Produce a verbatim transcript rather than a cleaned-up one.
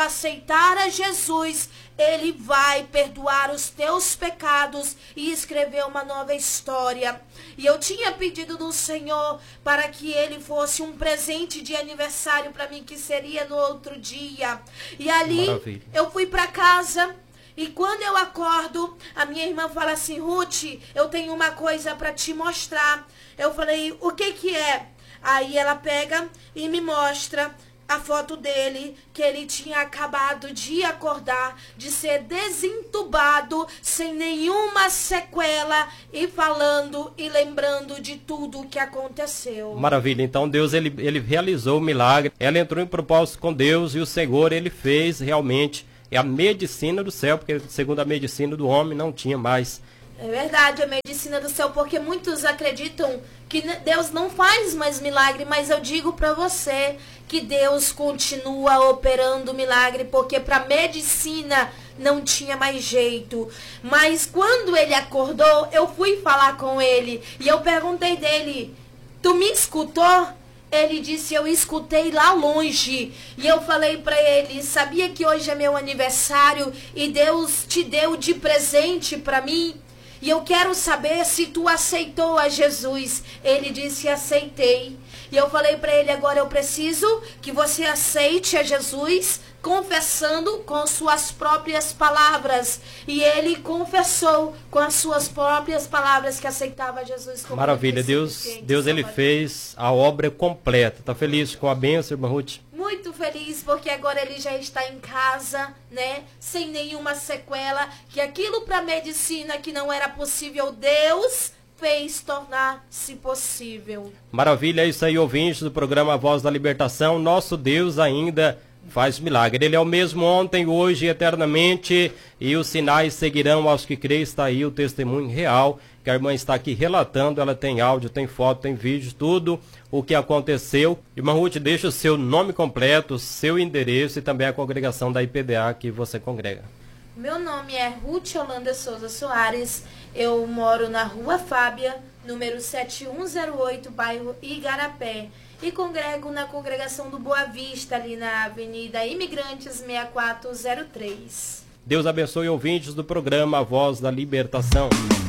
aceitar a Jesus, Ele vai perdoar os teus pecados e escrever uma nova história. E eu tinha pedido do Senhor para que Ele fosse um presente de aniversário para mim, que seria no outro dia. E ali Maravilha. Eu fui para casa. E quando eu acordo, a minha irmã fala assim: Ruth, eu tenho uma coisa para te mostrar. Eu falei: o que que é? Aí ela pega e me mostra a foto dele, que ele tinha acabado de acordar, de ser desentubado, sem nenhuma sequela, e falando e lembrando de tudo o que aconteceu. Maravilha, então Deus ele, ele realizou o milagre, ela entrou em propósito com Deus e o Senhor ele fez realmente é a medicina do céu, porque segundo a medicina do homem não tinha mais. É verdade, a medicina do céu, porque muitos acreditam que Deus não faz mais milagre, mas eu digo para você que Deus continua operando milagre, porque para medicina não tinha mais jeito. Mas quando ele acordou, eu fui falar com ele e eu perguntei dele: tu me escutou? Ele disse: eu escutei lá longe. E eu falei para ele: sabia que hoje é meu aniversário e Deus te deu de presente para mim? E eu quero saber se tu aceitou a Jesus. Ele disse: aceitei. E eu falei para ele: agora eu preciso que você aceite a Jesus, confessando com suas próprias palavras. E ele confessou com as suas próprias palavras que aceitava Jesus como Maravilha, Deus, Deus ele fez a obra completa. Tá feliz com a bênção, irmã Ruth? Muito feliz, porque agora ele já está em casa, né? Sem nenhuma sequela. Que aquilo para medicina que não era possível, Deus fez tornar-se possível. Maravilha, é isso aí, ouvintes do programa Voz da Libertação. Nosso Deus ainda faz milagre. Ele é o mesmo ontem, hoje e eternamente. E os sinais seguirão aos que creem. Está aí o testemunho real que a irmã está aqui relatando. Ela tem áudio, tem foto, tem vídeo, tudo o que aconteceu. Irmã Ruth, deixa o seu nome completo, seu endereço e também a congregação da I P D A que você congrega. Meu nome é Ruth Holanda Souza Soares. Eu moro na Rua Fábia, número sete um zero oito, bairro Igarapé. E congrego na congregação do Boa Vista, ali na Avenida Imigrantes sessenta e quatro zero três. Deus abençoe ouvintes do programa A Voz da Libertação.